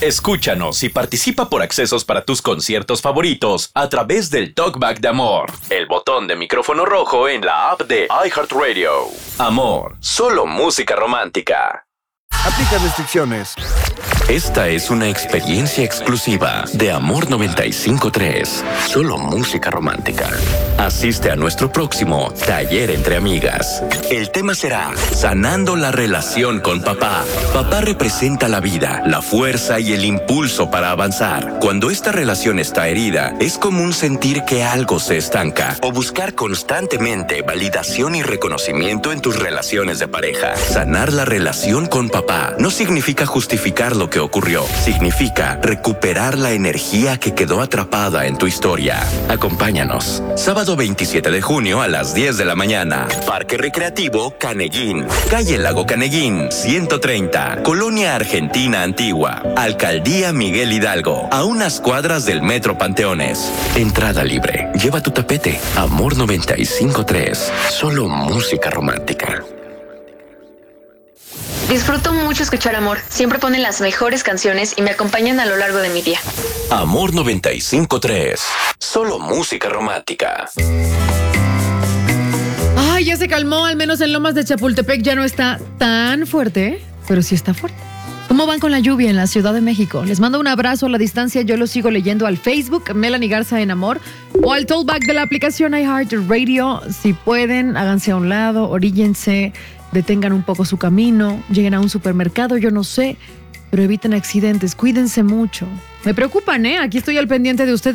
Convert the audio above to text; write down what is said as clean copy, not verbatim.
Escúchanos y participa por accesos para tus conciertos favoritos a través del Talkback de Amor, el botón de micrófono rojo en la app de iHeartRadio. Amor, solo música romántica. Aplica restricciones. Esta es una experiencia exclusiva de Amor 95.3. Solo música romántica. Asiste a nuestro próximo Taller entre Amigas. El tema será Sanando la relación con papá. Papá representa la vida, la fuerza y el impulso para avanzar. Cuando esta relación está herida, es común sentir que algo se estanca o buscar constantemente validación y reconocimiento en tus relaciones de pareja. Sanar la relación con papá no significa justificar lo que ocurrió. Significa recuperar la energía que quedó atrapada en tu historia. Acompáñanos. Sábado 27 de junio a las 10 de la mañana. Parque Recreativo Caneguín. Calle Lago Caneguín, 130. Colonia Argentina Antigua. Alcaldía Miguel Hidalgo. A unas cuadras del Metro Panteones. Entrada libre. Lleva tu tapete. Amor 95.3. Solo música romántica. Disfruto mucho escuchar Amor. Siempre ponen las mejores canciones y me acompañan a lo largo de mi día. Amor 95.3. Solo música romántica. Ay, ya se calmó, al menos en Lomas de Chapultepec ya no está tan fuerte, pero sí está fuerte. ¿Cómo van con la lluvia en la Ciudad de México? Les mando un abrazo a la distancia, yo lo sigo leyendo al Facebook, Melanie Garza en Amor, o al Talkback de la aplicación iHeartRadio. Si pueden, háganse a un lado, oríllense, detengan un poco su camino, lleguen a un supermercado, yo no sé, pero eviten accidentes, cuídense mucho. Me preocupan, Aquí estoy al pendiente de ustedes.